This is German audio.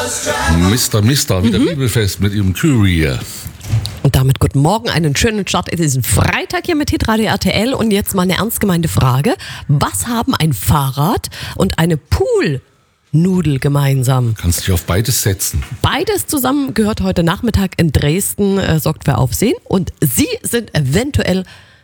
Mister, wieder Bibelfest mit ihrem Courier. Und damit guten Morgen, einen schönen Start in diesen Freitag hier mit Hitradio RTL. Und jetzt mal eine ernst gemeinte Frage. Was haben ein Fahrrad und eine Poolnudel gemeinsam? Kannst dich auf beides setzen. Beides zusammen gehört heute Nachmittag in Dresden, sorgt für Aufsehen. Und Sie sind eventuell